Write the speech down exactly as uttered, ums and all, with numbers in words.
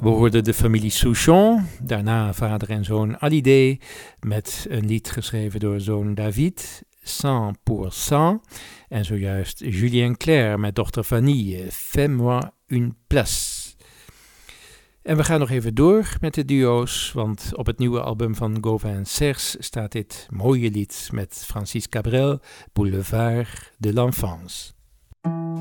We hoorden de familie Souchon, daarna vader en zoon Hallyday met een lied geschreven door zoon David, cent pour cent, en zojuist Julien Clerc met dochter Vanille, Fais-moi une place. En we gaan nog even door met de duo's, want op het nieuwe album van Gauvin Serge staat dit mooie lied met Francis Cabrel, Boulevard de l'Enfance.